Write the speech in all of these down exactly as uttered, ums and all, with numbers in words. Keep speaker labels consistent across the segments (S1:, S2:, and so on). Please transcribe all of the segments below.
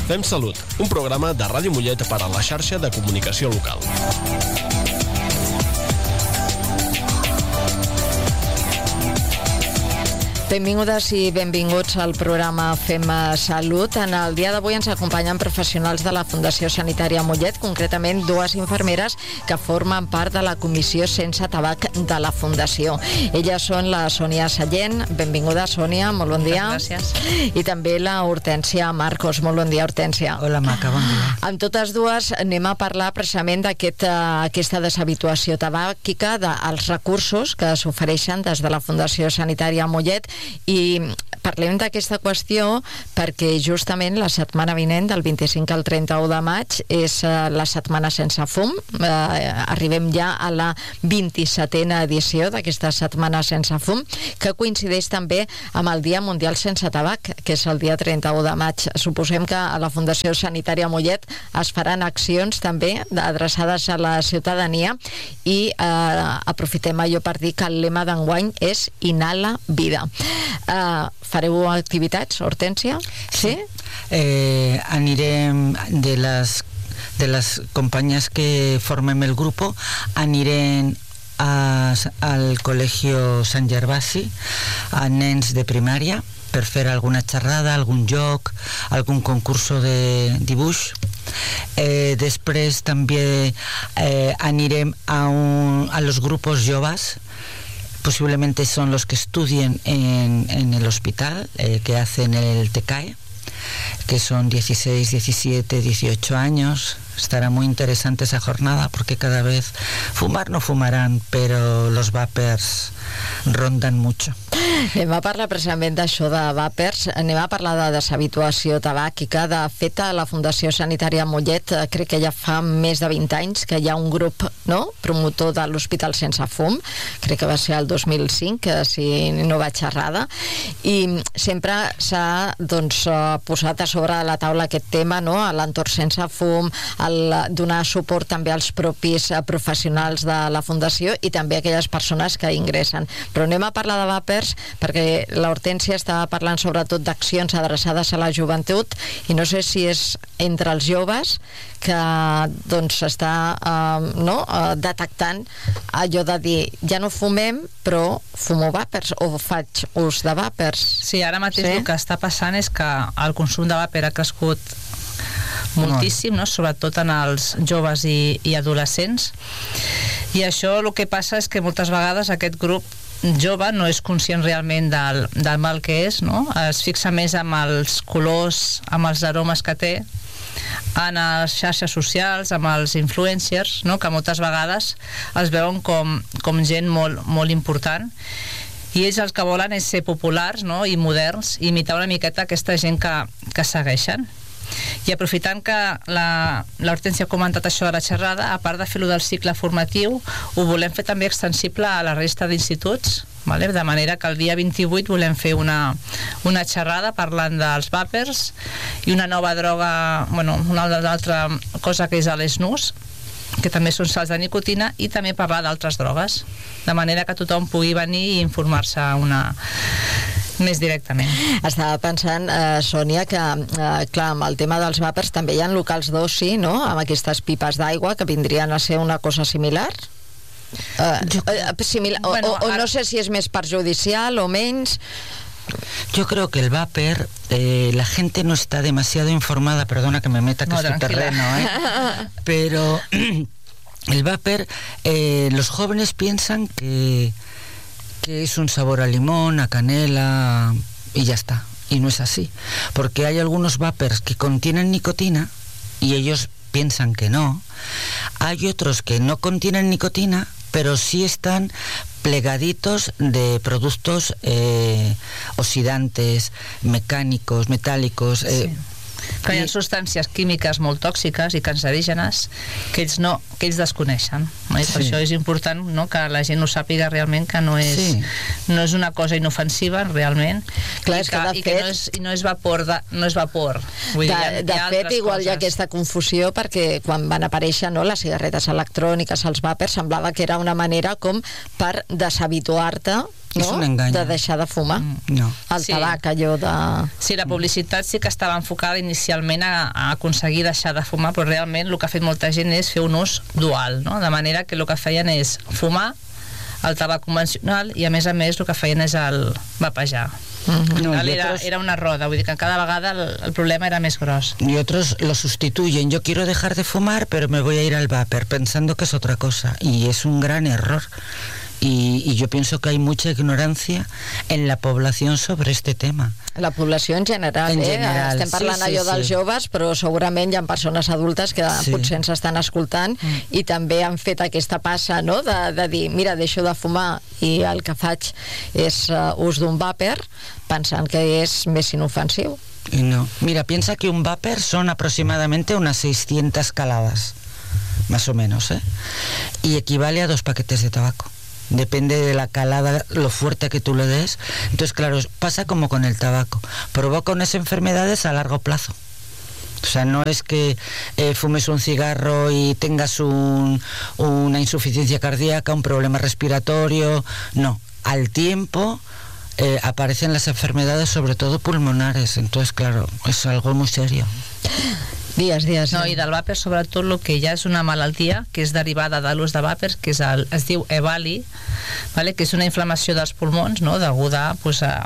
S1: Fem Salut, un programa de Ràdio Mollet per a la xarxa de comunicació local.
S2: Benvingudes i benvinguts al programa Fem Salut. En el dia d'avui ens acompanyen professionals de la Fundació Sanitària Mollet, concretament dues infermeres que formen part de la Comissió Sense Tabac de la Fundació. Elles són la Sònia Sallent. Benvinguda, Sònia, molt bon dia.
S3: Gràcies.
S2: I també la Hortència Marcos. Molt bon dia, Hortència.
S4: Hola, Maca, bon dia.
S2: Amb totes dues anem a parlar precisament d'aquesta deshabituació tabàquica, dels recursos que s'ofereixen des de la Fundació Sanitària Mollet. I parlem d'aquesta qüestió perquè justament la setmana vinent, del vint-i-cinc al trenta-u de maig, és la setmana sense fum. Eh, arribem ja a la vint-i-setena edició d'aquesta setmana sense fum, que coincideix també amb el Dia Mundial Sense Tabac, que és el dia trenta-u de maig. Suposem que a la Fundació Sanitària Mollet es faran accions també adreçades a la ciutadania i eh, aprofitem allò per dir que el lema d'enguany és Inhala Vida. Uh, fareu activitats, Hortència? Sí?
S4: Eh, anirem de les, de les companyes que formem el grup, anirem a, al Col·legio Sant Gervasi a nens de primària per fer alguna xerrada, algun joc, algun concurso de dibuix. Eh, després també eh, anirem a, un, a los grupos joves. Posiblemente son los que estudian en, en el hospital, eh, que hacen el T C A E, que son dieciséis, diecisiete, dieciocho años. Estará muy interesante esa jornada porque cada vez fumar no fumarán, pero los vapers rondan mucho.
S2: Anem a parlar precisament d'això de vapers, anem a parlar de deshabituació tabàquica. De fet, a la Fundació Sanitària Mollet crec que ja fa més de vint anys que hi ha un grup, no?, promotor de l'Hospital Sense Fum, crec que va ser el dos mil cinc, si no vaig errada, i sempre s'ha doncs, posat a sobre de la taula aquest tema, no?, a l'entorn sense fum, el donar suport també als propis professionals de la Fundació i també a aquelles persones que ingressen. Però anem a parlar de vapers perquè la Hortència estava parlant sobretot d'accions adreçades a la joventut i no sé si és entre els joves que doncs s'està eh, no, eh, detectant allò de dir ja no fumem però fumo vapers o faig ús de vapers.
S3: Sí, ara mateix
S2: sí?
S3: El que està passant és que el consum de vapor ha crescut moltíssim, no? Sobretot en els joves i, i adolescents, i això el que passa és que moltes vegades aquest grup jove no és conscient realment del, del mal que és, no? Es fixa més amb els colors, amb els aromes que té, en les xarxes socials, amb els influencers, no? Que moltes vegades els veuen com, com gent molt, molt important, i ells el que volen és ser populars, no? I moderns, i imitar una miqueta aquesta gent que, que segueixen. I aprofitant que la, la Hortència ha comentat això de la xerrada, a part de fer-ho del cicle formatiu, ho volem fer també extensible a la resta d'instituts, vale? De manera que el dia vint-i-vuit volem fer una, una xerrada parlant dels vapers i una nova droga, bueno, una altra cosa que és l'snus, que també són sals de nicotina, i també parlar d'altres drogues, de manera que tothom pugui venir i informar-se una més directament.
S2: Estava pensant, eh, Sònia, que eh, clar, amb el tema dels vapers també hi ha locals d'oci, no?, amb aquestes pipes d'aigua que vindrien a ser una cosa similar. Eh,
S4: Jo...
S2: eh, similar o,
S3: Bueno,
S2: o, o
S3: ara...
S2: no sé si és més perjudicial o menys.
S4: Yo creo que el vapor, eh, la gente no está demasiado informada, perdona que me meta que
S3: no,
S4: es tu terreno, ¿eh? Pero el vapor, eh, los jóvenes piensan que, que es un sabor a limón, a canela y ya está. Y no es así, porque hay algunos vapers que contienen nicotina y ellos piensan que no. Hay otros que no contienen nicotina, pero sí están plegaditos de productos eh, oxidantes, mecànicos, metàl·licos. Eh,
S3: sí. Que hi ha substàncies químiques molt tòxiques i cancerígenes que ells, no, que ells desconeixen, no? I per
S4: Sí.
S3: això és important, no?, que la gent ho sàpiga realment, que no és,
S4: Sí.
S3: no és una cosa inofensiva realment.
S2: Clar,
S3: I
S2: és
S3: que,
S2: que de
S3: i que
S2: fet-
S3: no, és, i no és vapor de, no és vapor. Vull
S2: De,
S3: dir, hi ha,
S2: de
S3: hi ha
S2: fet,
S3: altres
S2: igual hi ha
S3: coses.
S2: aquesta confusió perquè quan van aparèixer, no, les cigarretes electròniques, els vapers, semblava que era una manera com per deshabituar-te no?
S4: És un engany.
S2: De deixar de fumar.
S4: No.
S2: El
S3: Sí.
S2: tabac, allò de...
S3: Sí, la publicitat sí que estava enfocada inicialment a, a aconseguir deixar de fumar, però realment el que ha fet molta gent és fer un ús dual, no? De manera que el que feien és fumar el tabac convencional i a més a més el que feien és el vapejar.
S2: Mm-hmm.
S4: No, y
S3: Era,
S4: otros-
S3: era una roda, vull dir que cada vegada el, el problema era més gros.
S4: Y otros lo sustituyen. Yo quiero dejar de fumar, pero me voy a ir al vapor, pensando que es otra cosa. Y es un gran error. Y, y yo pienso que hay mucha ignorancia en la población sobre este tema.
S2: La població en general,
S4: En
S2: eh?
S4: general,
S2: Estem parlant
S4: sí, sí,
S2: allò dels
S4: sí.
S2: joves, però segurament hi ha persones adultes que
S4: Sí.
S2: potser ens estan escoltant mm. i també han fet aquesta passa, no?, de, de dir, mira, deixo de fumar i el que faig és uh, ús d'un vàper, pensant que és més inofensiu.
S4: Y no. Mira, piensa que un vapor son aproximadamente unas seiscientas caladas, más o menos, ¿eh? Y equivale a dos paquetes de tabaco. Depende de la calada, lo fuerte que tú le des. Entonces, claro, pasa como con el tabaco. Provoca unas enfermedades a largo plazo. O sea, no es que eh, fumes un cigarro y tengas un, una insuficiencia cardíaca, un problema respiratorio. No, al tiempo eh, aparecen las enfermedades, sobre todo pulmonares. Entonces, claro, es algo muy serio.
S2: Dies, dies.
S3: No, i del vàper, sobretot, el que ja és una malaltia que és derivada de l'ús de vàpers, que és el, es diu E V A L I, vale? Que és una inflamació dels pulmons, no?, deguda pues, a,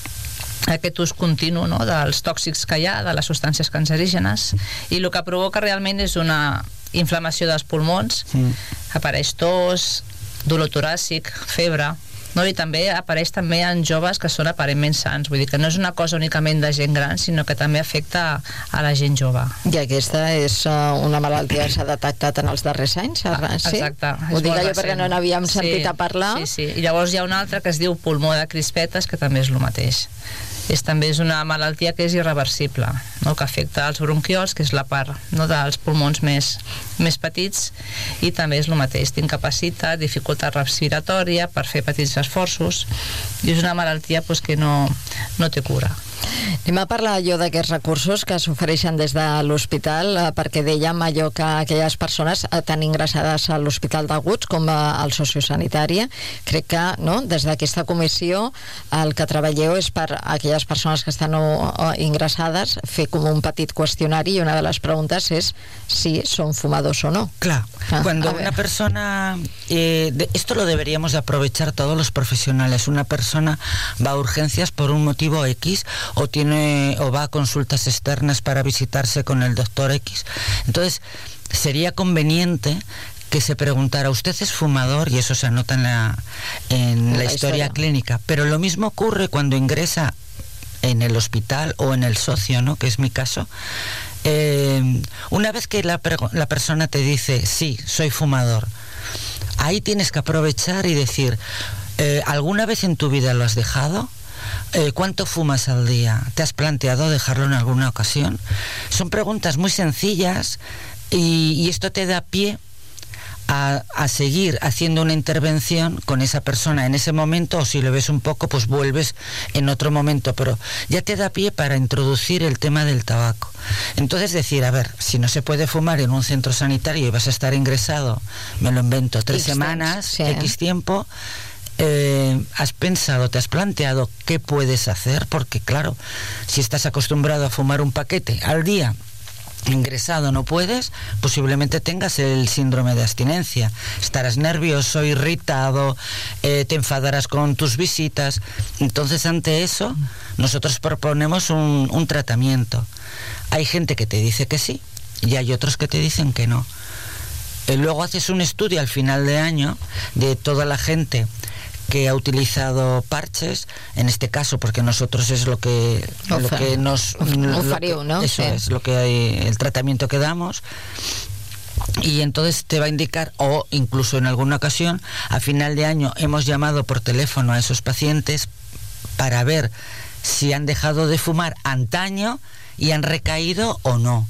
S3: a aquest ús continu, no?, dels tòxics que hi ha, de les substàncies cancerígenes, i el que provoca realment és una inflamació dels pulmons,
S4: Mm.
S3: apareix tos, dolor toràcic, febre, no? I també apareix també en joves que són aparentment sants, vull dir que no és una cosa únicament de gent gran, sinó que també afecta a la gent jove.
S2: I aquesta és uh, una malaltia que s'ha detectat en els darrers anys, ah, sí?
S3: Exacte.
S2: Ho
S3: és
S2: dic
S3: molt
S2: allò perquè
S3: recent.
S2: no n'havíem sentit
S3: Sí,
S2: a parlar.
S3: Sí, sí. I llavors hi ha una altra que es diu pulmó de crispetes, que també és el mateix. És, també és una malaltia que és irreversible, no?, que afecta als bronquiols, que és la part, no?, dels pulmons més, més petits, i també és el mateix, t'incapacita, dificultat respiratòria per fer petits esforços, i és una malaltia pues, que no, no té cura.
S2: Anem a parlar allò d'aquests recursos que s'ofereixen des de l'hospital, eh, perquè dèiem allò que aquelles persones eh, tan ingressades a l'Hospital d'Aguts com al sociosanitari, crec que no, des d'aquesta comissió el que treballeu és per aquelles persones que estan o, o ingressades fer com un petit qüestionari, i una de les preguntes és si són fumadors o no.
S4: Claro,
S2: Ah,
S4: cuando
S2: a ver.
S4: una persona, eh, de, esto lo deberíamos de aprovechar todos los profesionales. Una persona va a urgencias por un motivo X o tiene o va a consultas externas para visitarse con el doctor X. Entonces, sería conveniente que se preguntara, ¿usted es fumador? Y eso se anota en la, en la,
S2: La
S4: historia,
S2: historia
S4: clínica. Pero lo mismo ocurre cuando ingresa en el hospital o en el socio, ¿no?, que es mi caso. Eh, una vez que la, la persona te dice, sí, soy fumador, ahí tienes que aprovechar y decir, eh, ¿alguna vez en tu vida lo has dejado? Eh, ¿Cuánto fumas al día? ¿Te has planteado dejarlo en alguna ocasión? Son preguntas muy sencillas y, y esto te da pie A, a seguir haciendo una intervención con esa persona en ese momento, o si lo ves un poco, pues vuelves en otro momento, pero ya te da pie para introducir el tema del tabaco. Entonces decir, a ver, si no se puede fumar en un centro sanitario y vas a estar ingresado, me lo invento, tres
S2: X
S4: semanas,
S2: sí.
S4: X tiempo, eh, ¿has pensado, te has planteado qué puedes hacer? Porque claro, si estás acostumbrado a fumar un paquete al día, ingresado no puedes, posiblemente tengas el síndrome de abstinencia, estarás nervioso, irritado, eh, te enfadarás con tus visitas. Entonces, ante eso nosotros proponemos un, un tratamiento. Hay gente que te dice que sí y hay otros que te dicen que no. Eh, luego haces un estudio al final de año de toda la gente que ha utilizado parches, en este caso, porque nosotros es lo que,
S2: Ofer,
S4: lo que nos...
S2: oferiu,
S4: lo que,
S2: ¿no?
S4: Eso
S2: Sí.
S4: es, lo que hay, el tratamiento que damos. Y entonces te va a indicar, o incluso en alguna ocasión, a final de año hemos llamado por teléfono a esos pacientes para ver si han dejado de fumar antaño y han recaído o no.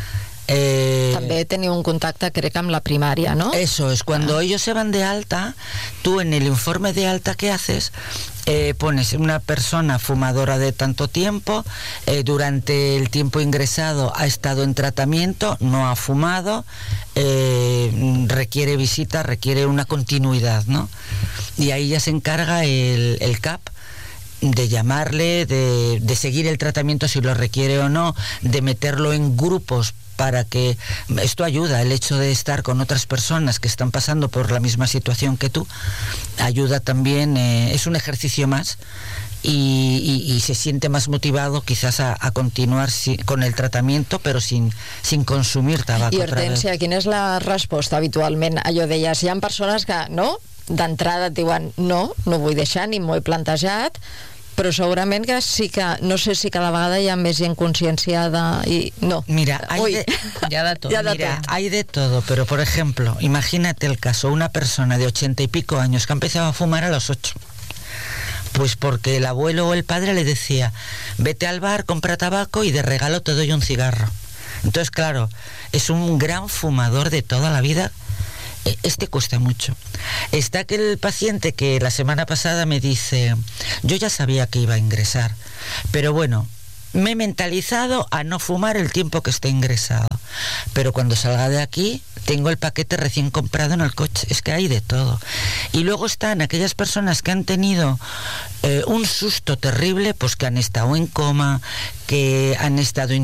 S4: Eh,
S2: També teniu un contacte, crec, amb la primària, no?
S4: Eso es, cuando
S2: Ah.
S4: ellos se van de alta, tú en el informe de alta que haces, Eh, pones una persona fumadora de tanto tiempo, eh, durante el tiempo ingresado ha estado en tratamiento, no ha fumado, eh, requiere visita, requiere una continuidad, ¿no? Y ahí ya se encarga el, el C A P de llamarle, de, de seguir el tratamiento si lo requiere o no, de meterlo en grupos para que esto ayuda, el hecho de estar con otras personas que están pasando por la misma situación que tú, ayuda también, eh, es un ejercicio más y, y, y se siente más motivado quizás a, a continuar si, con el tratamiento però sin, sin consumir tabaco.
S2: I Hortència, quina és la resposta habitualment? Allò deies, hi ha persones que, no?, d'entrada et diuen no, no vull deixar, ni m'ho he plantejat, però segurament que sí que, no sé si cada vegada hi ha més gent conscienciada y no.
S4: Mira, hay
S2: Uy.
S4: de,
S3: Ya da todo.
S2: Ya da
S4: mira,
S2: todo.
S4: hay de todo, pero por ejemplo, imagínate el caso, una persona de ochenta y pico años que ha empezado a fumar a los ocho. Pues porque el abuelo o el padre le decía, vete al bar, compra tabaco y de regalo te doy un cigarro. Entonces, claro, es un gran fumador de toda la vida. Este cuesta mucho. Está aquel paciente que la semana pasada me dice, yo ya sabía que iba a ingresar, pero bueno, me he mentalizado a no fumar el tiempo que esté ingresado, pero cuando salga de aquí tengo el paquete recién comprado en el coche. Es que hay de todo. Y luego están aquellas personas que han tenido eh, un susto terrible, pues que han estado en coma, que han estado